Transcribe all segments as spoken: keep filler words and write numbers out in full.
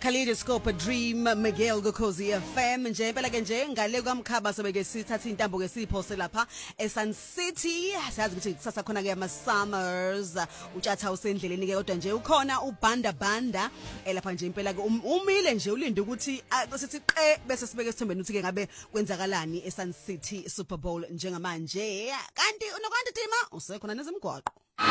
Kaleidoscope Dream Miguel Gokozi F M nje phela ke nje ngale kwamkhaba sobeke sithatha intambo ke siphose lapha eSun City sazi ukuthi kusasa khona ke ama Summers utshatha usendleleni ke kodwa nje ukhona ubanda banda elapha nje impela ke umile nje ulinde ukuthi sithi qe bese sibeke sithombeni ukuthi ke ngabe kwenzakalani eSun City Super Bowl njengamanje kanti unokwanda Tima usekhona nezimgwaqo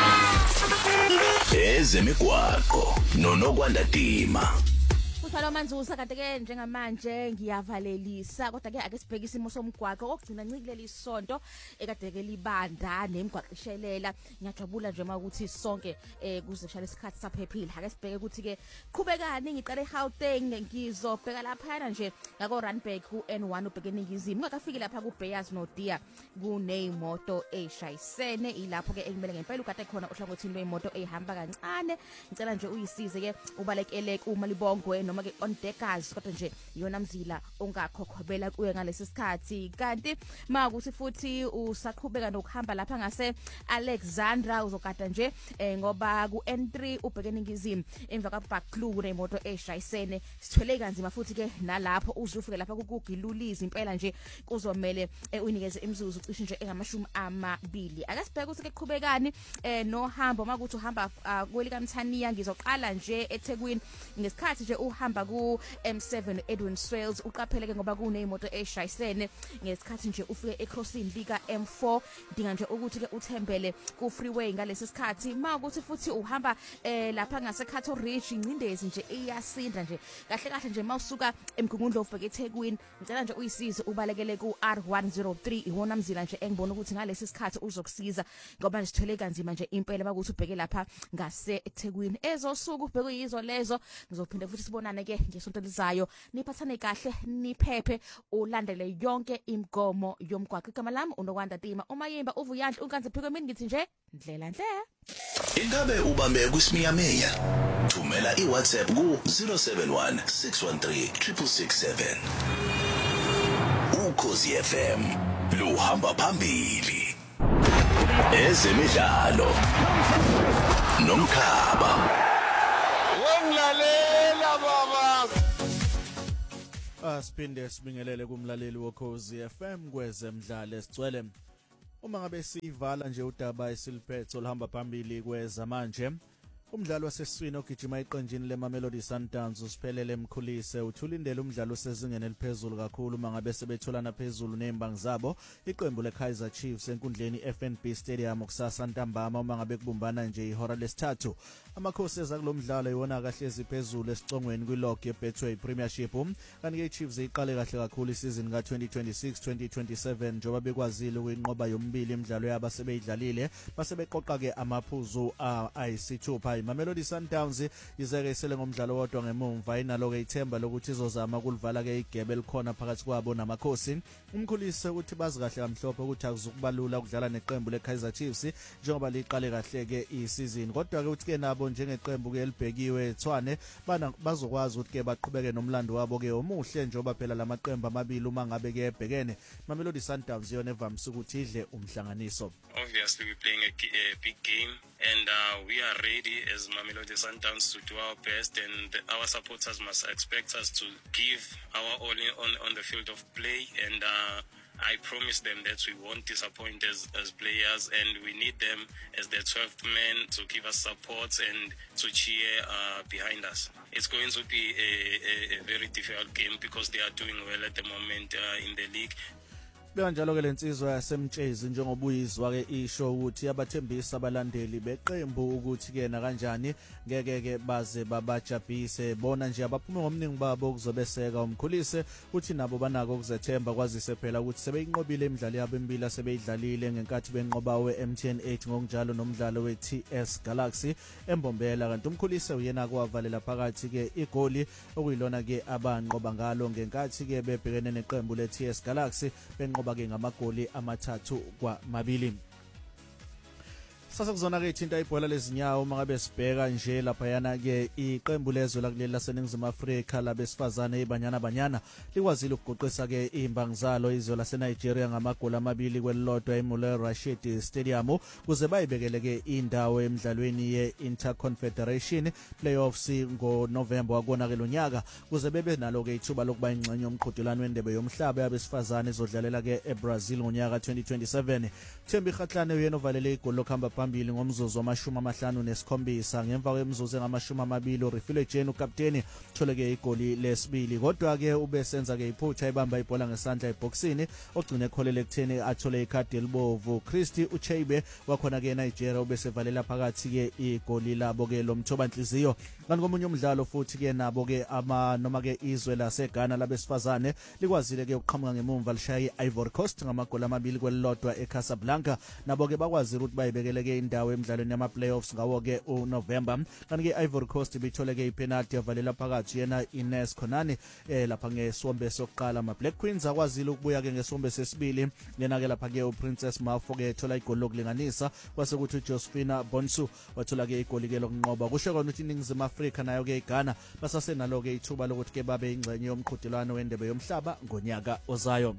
ezemigwaqo nonokwanda Tima Uthwala manzusa kanti ke njengamanje ngiyavalelisa kodwa ke ake sibheke isimo somgwaqo okugcina ncikeleli isonto ekade ke libanda nemgwaqishelela ngiyajabula nje ukuthi sonke eh kuze kushaya isikhathi saphephile ake sibheke ukuthi ke qhubekani ngiqale eGauteng ngizobheka lapha nje ngako Randburg ku N one ubheke ningizimi ngakafiki lapha ku Beyers no Dia kuneyimoto eshayisene ilapho ke ekumele ngempela ukade khona ohlangothini lweimoto ehamba kancane ngicela nje uyisize ke ubalekele uma libongwe noma ke on deckers kodwa nje iyona mzila ongakhokhobela kuye ngalesi sikhathi kanti makuthi futhi usaqhubeka nokuhamba lapha ngase Alexandra uzokada nje eh, ngoba ku N three ubheke ningizimi emva ka Backlu nemoto eshayisene sithwele kanzima futhi ke nalapho uzufike lapha kugugiluliza impela nje kuzomela eh, unikeze imzuzu ucishe nje engamashumi amabili ake sibheke ukuthi ke qhubekani eh, nohambo makuthi uhamba uh, kwelika Mthaniya ngizoqala nje eThekwini ngesikhathi nje uhamba ku M seven Edwin Swales uqapheleke ngoba kuneyimoto eshayisene ngesikhathi nje ufike ecrossing lika M four dinga nje ukuthi ke uthembele ku freeway ngalesi sikhathi makuthi futhi uhamba eh, lapha ngase Cato Ridge incindezi nje iyasinda nje kahle kahle nje mawusuka emgungundlo ufike eThekwini ngicela nje uyisize ubalekele ku R one oh three iwona mzila nje engibona ukuthi ngalesi sikhathi uzokusiza ngoba nje sithwele kanzima nje impela bakuthi ubheke lapha ngase eThekwini ezosuku ubheke yizo lezo ngizophinda futhi sibonane ke ngesonto lizayo niphathane kahle niphephe ulandele yonke imigomo yomgwaqo igama lami unokwanda Tima umayimba uvuyandla unkanze phiko mina ngithi nje ndlela ndle ingabe ubambe kusimiyameya thumela iWhatsApp ku zero seven one six one three six six seven Ukhozi F M luhamba phambili ezemidlalo nomkhaba Wenglalela baba Asiphinde sibingelele kumlaleli woKhozi F M kwezemidlalo esicwele uma ngabe sivala nje udaba esiliphethe olhamba phambili kwezamanje umdlalo wasesiswini ogijima iqenjini leMamelodi Sundowns usiphelele emkhulise uthulindele umdlalo osezingeni eliphezulu kakhulu mangabe sebetholana phezulu nezimbangi zabo iqembu leKaizer Chiefs enkundleni F N B Stadium kusasa ntambama uma ngabe kubumbana nje ihora lesithathu amakhosi eza kulomdlalo iwona kahlezi phezulu esicongweni kwilog yeBetway Premiership kanti ke iChiefs iqale kahle kakhulu isizini ka twenty twenty-six twenty twenty-seven njoba bekwazile ukuyinqoba yombili imidlalo yabo sebeyidlalile base beqoqa ke amaphuzu ayisithupha Mamelodi Sundowns izeke sele ngomdlalo wodwa ngemumva inalo ke ithemba lokuthi izozama ukulivala ke igebe likhona phakathi kwabo namakhosi umkhulise uthi bazi kahle kamhlophe ukuthi akuzukubalula ukudlala neqembu leKaizer Chiefs njengoba liqale kahle ke isizini kodwa ke uthi ke nabo njengeqembu ke elibhekiwe ethwane bana bazokwazi ukuthi ke baqhubeke nomlando wabo ke omuhle njengoba phela lamaqembu amabili uma ngabe ke ebhekene Mamelodi Sundowns yona evamisa ukuthi idle umhlanganiso. Obviously we're playing a, a big game and uh, we are ready as Mamelodi Sundowns to do our best and the, our supporters must expect us to give our all in, on, on the field of play and uh, I promise them that we won't disappoint as, as players and we need them as the twelfth man to give us support and to cheer uh, behind us. It's going to be a, a, a very difficult game because they are doing well at the moment uh, in the league. Kanjalo ke lensizwa yasemtshezi njengoba uyizwa ke isho ukuthi abathembisa abalandeli beqembu ukuthi ke na kanjani ngeke ke baze babajabhise bona nje abaphume ngomningi babo ukuzobeseka umkhulise uthi nabo banako ukuzethemba kwazise phela ukuthi sebeyinqobile imidlalo yabo emibili sebeyidlalile ngenkathi benqoba we-M T N eight ngokunjalo nomdlalo we-T S Galaxy embombela kanti umkhulise uyena kwavalela phakathi ke igoli okuyilona ke abanqoba ngalo ngenkathi ke bebhekene neqembu le-T S Galaxy benqoba ke ngamagoli amathathu kwamabili Sasa kuzona ke ithinta ibhola lezinyawo mangabe sibheka nje lapha yana ke iqembu lezwe lakuleli laseNingizimu Afrika labesifazane ibanyana banyana likwazile ukugoqisa ke imbangi zalo izwe laseNigeria ngamagoli amabili kwelilodwa eMoulay Rashid Stadium kuze bayibekele ke indawo emidlalweni ye-Interconfederation Playoffs ngoNovember wakona ke lonyaka kuze bebe nalo ke ithuba lokuba ingxenye yomqhudelwano wendebe yomhlaba yabesifazane izodlalela ke eBrazil ngonyaka twenty twenty-seven. Thembi Khatlane uyena ovalele igoli lokuhamba phambili ngomzuzu wamashumi amahlanu nesikhombisa ngemva kwemizuzu engamashumi amabili uRifile Jane ukapteni tholeke igoli lesibili kodwa ke ubesenza ke iphutha ibamba ibhola ngesandla eboxini ogcine ekholele ekutheni athole ikhadi elibovu. Christy Ucheibe wakhona ke eNigeria ubesevalela phakathi ke igoli labo ke lomthoba inhliziyo kanti komunye umdlalo futhi ke nabo ke ama noma ke izwe laseGhana labesifazane likwazile ke ukuqhamuka ngemumva lishaya iIvory Coast ngamagoli amabili kwelilodwa eCasablanca nabo ke bakwazi ukuthi bayibekele ke indawo emidlalweni yama playoffs ngawo ke uNovember kanti ke iIvory Coast ibithole ke ipenalty yavalela phakathi yena Ines Konani eh lapha ngesombe sokuqala ama Black Queens akwazile ukubuya ke ngesombe sesibili yena ke lapha ke uPrincess Mafo ke ethola igoli lokulinganisa kwase kuthi uJosephina Bonsu wathola ke igoli ke lokunqoba kusho kona ukuthi iNingizimu Afrika nayo ke iGhana basasenalo ke ithuba lokuthi ke babe ingxenye yomqhudelwano wendebe yomhlaba ngonyaka ozayo.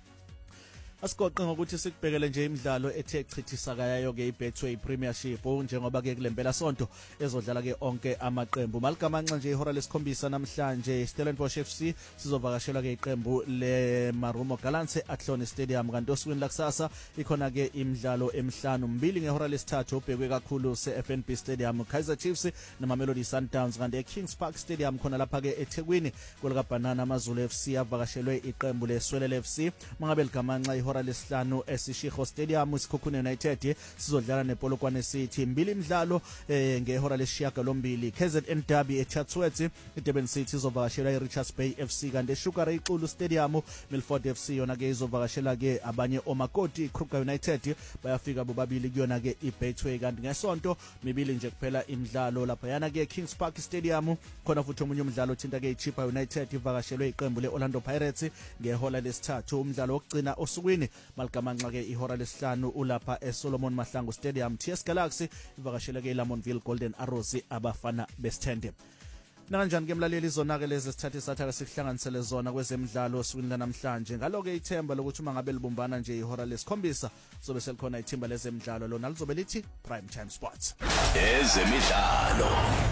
Asigoqe ngokuthi sikubhekele nje imidlalo ethe chithisa kayayo ke iBetway Premiership njengoba ke kulempela sonto ezodlala ke onke amaqembu maligamanxa nje ihora lesikhombisa namhlanje Stellenbosch F C sizovakashela ke iqembu le Marumo Gallants eAthlone Stadium kanti osukwini lakusasa ikhona ke imidlalo emhlanu mbili ngehora lesithathu obhekwe kakhulu se-F N B Stadium Kaizer Chiefs namamelodi Sundowns kanti eKings Park Stadium khona lapha ke eThekwini kwelika Banana Amazulu F C avakashelwe iqembu leSwelele F C mangabe ligamanxa ihora lesihlanu eSishego Stadium isikhukhune United sizodlala nePolokwane City mbili imidlalo eh, ngehora lesishiyagalombili K Z N Derby eChatsworth iDurban City izovakashela iRichards Bay F C kanti eSugar Ray Xulu Stadium Milford F C yona ke izovakashela ke abanye omakoti Kruger United bayafika bobabili kuyona ke iBetway kanti ngesonto mibili nje kuphela imidlalo lapha yana ke Kings Park Stadium khona futhi omunye umdlalo thinta ke iChippa United ivakashelwe iqembu leOrlando Pirates ngehola lesithathu umdlalo wokugcina osukwini maligamanxa ke ihora lesihlanu ulapha eSolomon Mahlangu Stadium T S Galaxy ivakashela ke iLamontville Golden Arrows abafana besithende. Nakanjani ke mlaleli zona ke lezi sithathe satha ke sihlanganisele zona kwezemidlalo osukwini namhlanje ngalo ke ithemba lokuthi uma ngabe libumbana nje ihora lesikhombisa sobe selikhona ithimba lezemidlalo lona lizobe lithi Prime Time Sports ezemidlalo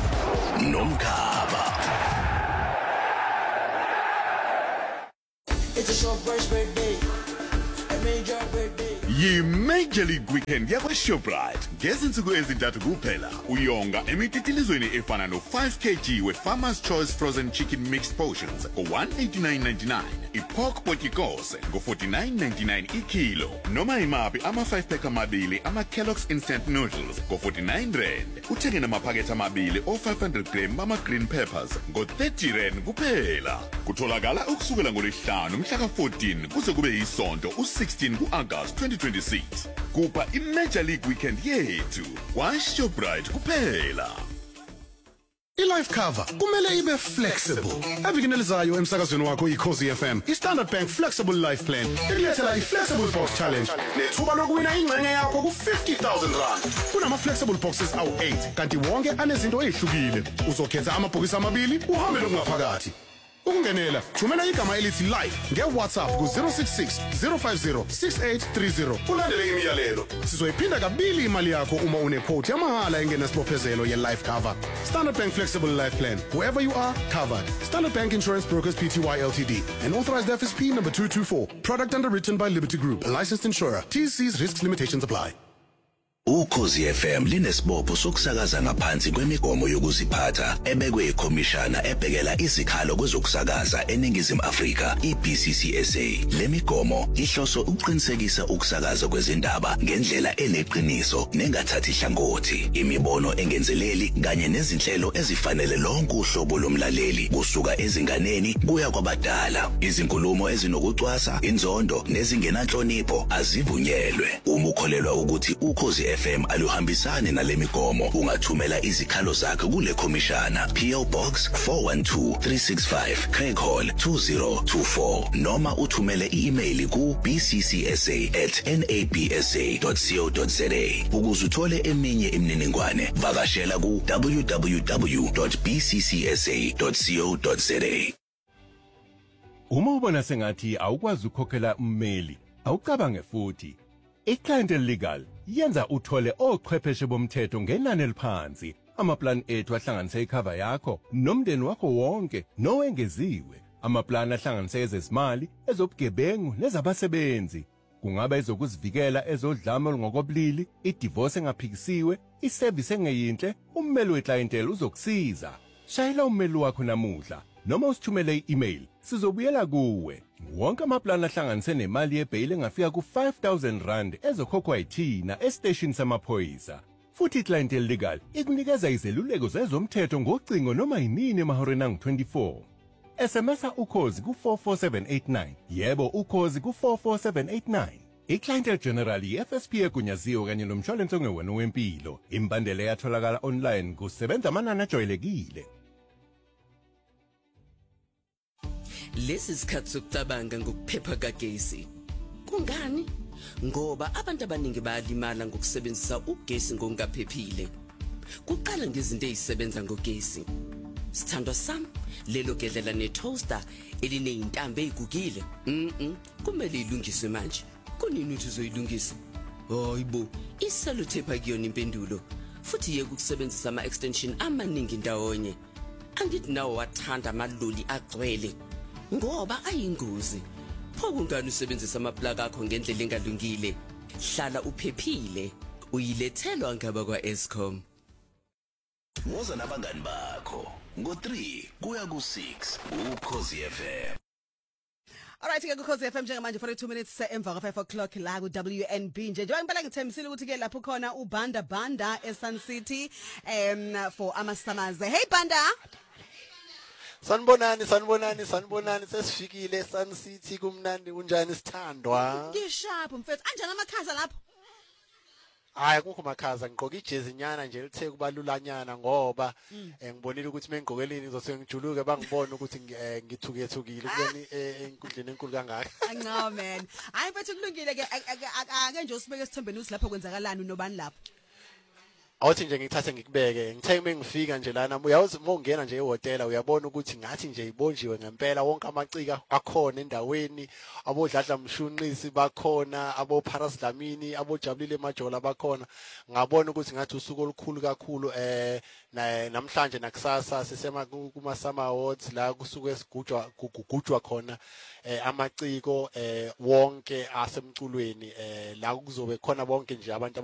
nomkhaba. It's a short birthday. Major birthday. Yi Major League Weekend yakwa Shoprite. Ngezinsuku ezintathu kuphela uyonga emititilizweni efana no five kilograms we Farmer's Choice Frozen Chicken Mixed Portions go one eighty-nine ninety-nine. I-pork potjikose go forty-nine ninety-nine ikilo. Noma imapi ama five pack amabili ama Kellogg's Instant Noodles go forty-nine rand. Uthenge namaphakethi amabili o five hundred grams ama green peppers go thirty rand kuphela. Kutholakala ukusukela ngolesihlanu mhla ka fourteen kuze kube yisonto u sixteen ku-August twenty twenty-six. Kupa i-Major League Weekend yethu kwa-Shoprite kuphela. I-life cover kumele ibe flexible. Evikini elizayo emsakazweni wakho iKhosi F M iStandard Bank Flexible Life Plan ikulethela i-Flexible Box Challenge nethuba lokuwina ingxenye yakho ku-fifty thousand rand. Kunama-flexible boxes awu eight kanti wonke anezinto ezihlukile. Uzokhetha amabhokisi amabili uhambe ngaphakathi. Ukungenela thumela igama elithi live ngeWhatsApp ku zero six six zero five zero six eight three zero ulandele imiyalelo. Sizoyiphinda kabili imali yakho uma une quote yamahala engenasibophezelo ye-life cover. Standard Bank Flexible Life Plan. Wherever you are, covered. Standard Bank Insurance Brokers Pty Ltd. An authorized F S P number two two four. Product underwritten by Liberty Group. A licensed insurer. T C's risks limitations apply. Ukhosi F M linesibopho sokusakaza ngaphansi kwemigomo yokuziphatha ebekwe ikhomishana ebhekela izikhalo kwezokusakaza eNingizimu Afrika i-B C C S A. Le migomo ihloso ukuqinisekisa ukusakaza kwezindaba ngendlela eneqiniso nengathathi hlangothi, imibono engenzeleli kanye nezinhlelo ezifanele lonke uhlobo lomlaleli kusuka ezinganeni kuya kwabadala. Izinkulumo ezinokucwasa, inzondo nezingenanhlonipho azivunyelwe. Uma ukholelwa ukuthi Ukhosi F M aluhambisani nalemigomo ungathumela izikhalo zakho kule komishana P O Box four one two three six five Craig Hall two zero two four noma uthumele i-email ku b c c s a at n a b s a dot co dot z a ukuze uthole eminye imininingwane vakashela ku w w w dot b c c s a dot co dot z a. Uma ubona sengathi awukwazi ukukhokhela ummeli awucabange futhi iClientele Legal yenza uthole ochwepheshe bomthetho ngenani eliphansi amaplan ethu ahlanganisa icover yakho nomndeni wakho wonke nowengeziwe amaplan ahlanganisa ezezimali ezobugebengu nezabasebenzi kungaba ezokuzivikela ezodlame olungokobulili idivorce engaphikisiwe iservice engeyinhle ummeli weClientele uzokusiza shayela ummeli wakho namuhla noma usithumele i-email sizobuyela kuwe wonke amaplan ahlanganise nemali yebail engafika ku five thousand rand ezokhokhwa yithina estation samaphoyisa futhi iClientele Legal ikunikeza izeluleko zezomthetho ngocingo noma yinini emahoreni angu twenty-four S M S ukhozi ku four four seven eight nine yebo ukhozi ku four four seven eight nine iClientele General i-F S P egunyaziwe kanye nomshwalense ongewona wempilo imbandela yatholakala online kusebenza amanani ajwayelekile. Lesi sikhathi sokucabanga ngokuphepha kagesi. Kungani? Ngoba abantu abaningi bayalimala ngokusebenzisa ugesi ngokungaphephile. Kuqala ngezinto ezisebenza ngogesi. Sithandwa sami, lelo gedlela ne-toaster elineyintambo ezigugile. Mhm. Kumele ilungiswe manje. Kunini uthi uzoyilungisa? Hayibo, isellotape akuyona impendulo. Futhi yeke ukusebenzisa ama-extension amaningi ndawonye. Angithi nawo wathanda amaloli agcwele. Ngoba ayingozi. Pho kungani usebenzisa amaplug akho ngendlela engalungile? Hlala uphephile. Uyilethelwa ngaba kwa Eskom. Woza nabangani bakho ngo three kuya ku six uKhosi F M. Alright ke kuKhosi F M njengamanje forty-two minutes emva ka five o'clock la ku W N B nje njengoba ngibala ngithembisile ukuthi ke lapho khona uBanda Banda eSun City um for amasamaze. Hey Banda. Sanibonani sanibonani sanibonani sesifikile eSun City kumnandi kunjani sithandwa? Ngishapho mfethu anjani amakhaza lapho? Hayi kukho makhaza ngigqoka ijezi nyana nje lithe kubalulanyana ngoba ngibonile ukuthi mengigqokelini ngizose ngijuluke bangibona ukuthi ngithukethukile kweni enkundleni enkulu kangaka. Ancawo man. Hayi mfethu kulungile ke ake nje usibeke esithembeni ukuthi lapho kwenzakalani nobani lapho. Awuthi nje ngithathe ngikubeke ngithe mengifika nje lana uyazi uma ungena nje ehotela uyabona ukuthi ngathi nje ibonjiwe ngempela wonke amacika akhona endaweni abodladla mshunqisi bakhona abo Paraslamini abojabulile majola bakhona ngabona ukuthi ngathi usuku olukhulu kakhulu eh namhlanje nakusasa sisema kuma Summer Awards la kusuke sigujwa kugujwa khona eh amaciko eh wonke asemculweni eh la kuzobe khona bonke nje abantu